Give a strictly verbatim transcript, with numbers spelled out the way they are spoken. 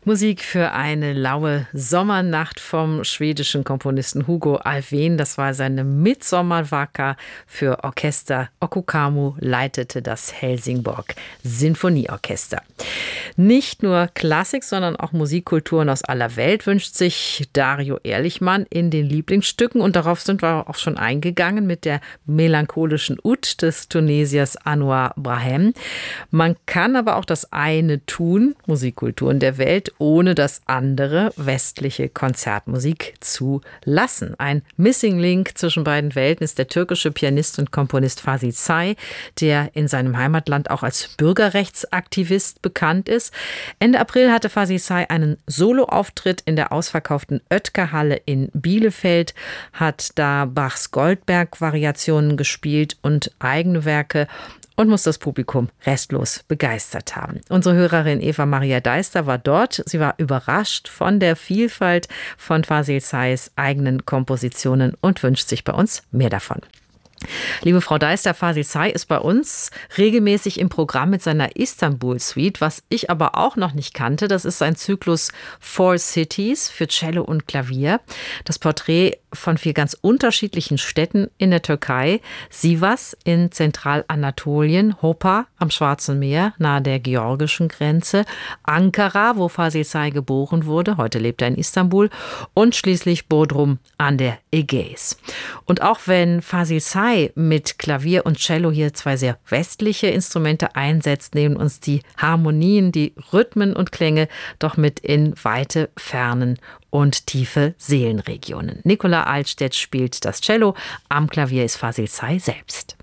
Musik für eine laue Sommernacht vom schwedischen Komponisten Hugo Alfvén. Das war seine Midsommarvaka für Orchester. Okkokamu leitete das Helsingborg Sinfonieorchester. Nicht nur Klassik, sondern auch Musikkulturen aus aller Welt wünscht sich Dario Ehrlichmann in den Lieblingsstücken. Und darauf sind wir auch schon eingegangen mit der melancholischen Oud des Tunesiers Anouar Brahem. Man kann aber auch das eine tun, Musikkulturen der Welt, ohne das andere, westliche Konzertmusik zu lassen. Ein Missing Link zwischen beiden Welten ist der türkische Pianist und Komponist Fazil Say, der in seinem Heimatland auch als Bürgerrechtsaktivist bekannt ist. Ende April hatte Fazil Say einen Soloauftritt in der ausverkauften Oetker-Halle in Bielefeld, hat da Bachs Goldberg-Variationen gespielt und eigene Werke und muss das Publikum restlos begeistert haben. Unsere Hörerin Eva Maria Deister war dort. Sie war überrascht von der Vielfalt von Fazil Says eigenen Kompositionen und wünscht sich bei uns mehr davon. Liebe Frau Deister, Fazil Say ist bei uns regelmäßig im Programm mit seiner Istanbul-Suite. Was ich aber auch noch nicht kannte, das ist sein Zyklus Four Cities für Cello und Klavier. Das Porträt von vier ganz unterschiedlichen Städten in der Türkei. Sivas in Zentralanatolien, Hopa am Schwarzen Meer nahe der georgischen Grenze, Ankara, wo Fazil Say geboren wurde, heute lebt er in Istanbul, und schließlich Bodrum an der Ägäis. Und auch wenn Fazil Say mit Klavier und Cello hier zwei sehr westliche Instrumente einsetzt, nehmen uns die Harmonien, die Rhythmen und Klänge doch mit in weite Fernen und tiefe Seelenregionen. Nicola Altstedt spielt das Cello, am Klavier ist Fazil Say selbst.